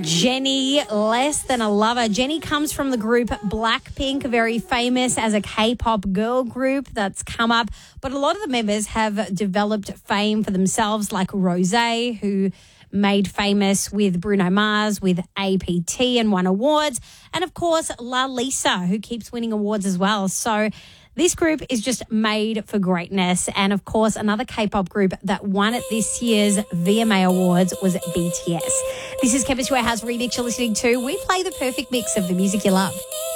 Jennie, Less Than a Lover. Jennie comes from the group Blackpink, very famous as a K-pop girl group that's come up. But a lot of the members have developed fame for themselves, like Rosé, who made famous with Bruno Mars, with APT and won awards. And, of course, La Lisa, who keeps winning awards as well. So this group is just made for greatness. And, of course, another K-pop group that won at this year's VMA Awards was BTS. This is Campus Warehouse Remix you're listening to. We play the perfect mix of the music you love.